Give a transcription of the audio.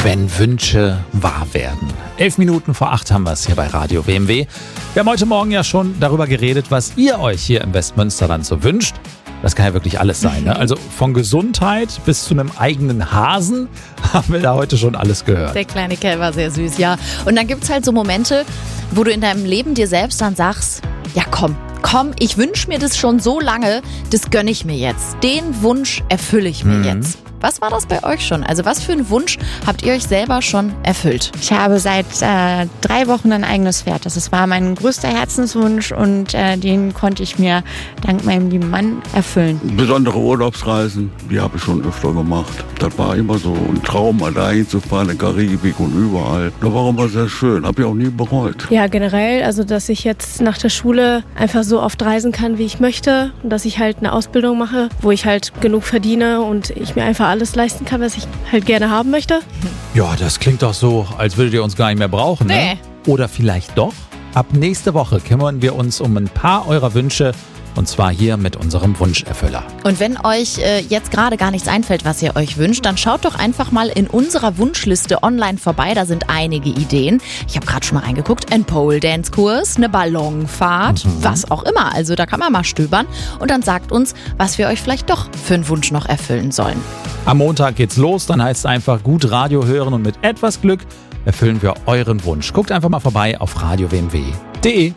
wenn Wünsche wahr werden. 7:11 haben wir es hier bei Radio WMW. Wir haben heute Morgen ja schon darüber geredet, was ihr euch hier im Westmünsterland so wünscht. Das kann ja wirklich alles sein, ne? Also von Gesundheit bis zu einem eigenen Hasen haben wir da heute schon alles gehört. Der kleine Kerl war sehr süß, ja. Und dann gibt's halt so Momente, wo du in deinem Leben dir selbst dann sagst, ja komm, ich wünsche mir das schon so lange, das gönne ich mir jetzt. Den Wunsch erfülle ich mir jetzt. Was war das bei euch schon? Also was für einen Wunsch habt ihr euch selber schon erfüllt? Ich habe seit 3 Wochen ein eigenes Pferd. Das war mein größter Herzenswunsch und den konnte ich mir dank meinem lieben Mann erfüllen. Besondere Urlaubsreisen, die habe ich schon öfter gemacht. Das war immer so ein Traum, mal dahin zu fahren, in der Karibik und überall. Das war immer sehr schön, habe ich auch nie bereut. Ja, generell, also dass ich jetzt nach der Schule einfach so oft reisen kann, wie ich möchte. Und dass ich halt eine Ausbildung mache, wo ich halt genug verdiene und ich mir einfach alles leisten kann, was ich halt gerne haben möchte. Ja, das klingt doch so, als würdet ihr uns gar nicht mehr brauchen, ne? Nee. Oder vielleicht doch? Ab nächste Woche kümmern wir uns um ein paar eurer Wünsche. Und zwar hier mit unserem Wunscherfüller. Und wenn euch jetzt gerade gar nichts einfällt, was ihr euch wünscht, dann schaut doch einfach mal in unserer Wunschliste online vorbei. Da sind einige Ideen. Ich habe gerade schon mal reingeguckt. Ein Pole-Dance-Kurs, eine Ballonfahrt, was auch immer. Also da kann man mal stöbern. Und dann sagt uns, was wir euch vielleicht doch für einen Wunsch noch erfüllen sollen. Am Montag geht's los. Dann heißt es einfach gut Radio hören und mit etwas Glück erfüllen wir euren Wunsch. Guckt einfach mal vorbei auf radiowmw.de.